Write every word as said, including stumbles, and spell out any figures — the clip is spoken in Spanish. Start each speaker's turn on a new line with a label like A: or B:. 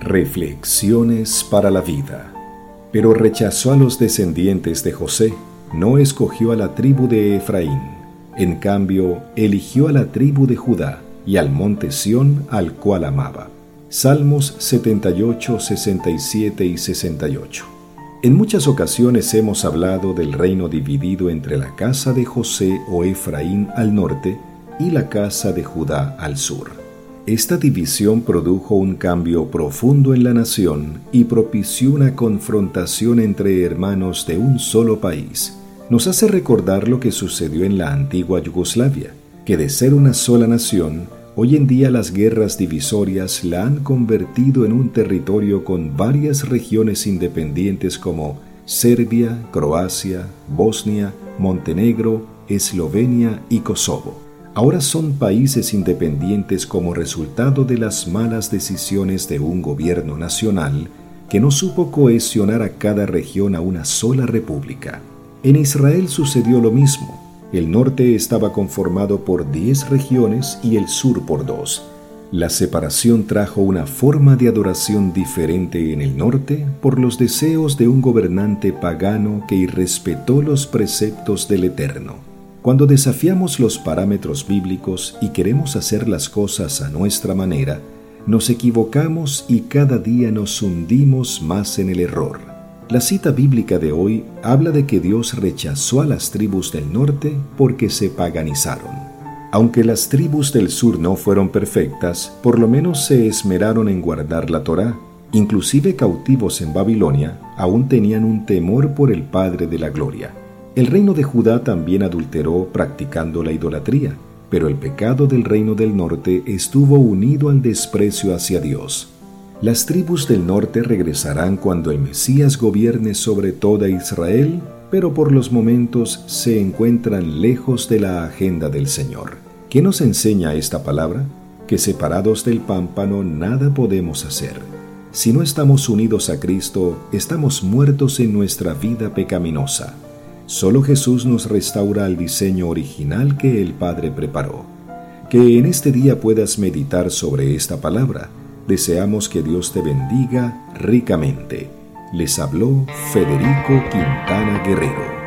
A: Reflexiones para la vida. Pero rechazó a los descendientes de José, no escogió a la tribu de Efraín. En cambio, eligió a la tribu de Judá y al monte Sión, al cual amaba. Salmos setenta y ocho, sesenta y siete y sesenta y ocho. En muchas ocasiones hemos hablado del reino dividido entre la casa de José o Efraín al norte y la casa de Judá al sur. Esta división produjo un cambio profundo en la nación y propició una confrontación entre hermanos de un solo país. Nos hace recordar lo que sucedió en la antigua Yugoslavia, que de ser una sola nación, hoy en día las guerras divisorias la han convertido en un territorio con varias regiones independientes como Serbia, Croacia, Bosnia, Montenegro, Eslovenia y Kosovo. Ahora son países independientes como resultado de las malas decisiones de un gobierno nacional que no supo cohesionar a cada región a una sola república. En Israel sucedió lo mismo. El norte estaba conformado por diez regiones y el sur por dos. La separación trajo una forma de adoración diferente en el norte por los deseos de un gobernante pagano que irrespetó los preceptos del Eterno. Cuando desafiamos los parámetros bíblicos y queremos hacer las cosas a nuestra manera, nos equivocamos y cada día nos hundimos más en el error. La cita bíblica de hoy habla de que Dios rechazó a las tribus del norte porque se paganizaron. Aunque las tribus del sur no fueron perfectas, por lo menos se esmeraron en guardar la Torá. Inclusive cautivos en Babilonia, aún tenían un temor por el Padre de la Gloria. El reino de Judá también adulteró practicando la idolatría, pero el pecado del reino del norte estuvo unido al desprecio hacia Dios. Las tribus del norte regresarán cuando el Mesías gobierne sobre toda Israel, pero por los momentos se encuentran lejos de la agenda del Señor. ¿Qué nos enseña esta palabra? Que separados del pámpano nada podemos hacer. Si no estamos unidos a Cristo, estamos muertos en nuestra vida pecaminosa. Solo Jesús nos restaura al diseño original que el Padre preparó. Que en este día puedas meditar sobre esta palabra. Deseamos que Dios te bendiga ricamente. Les habló Federico Quintana Guerrero.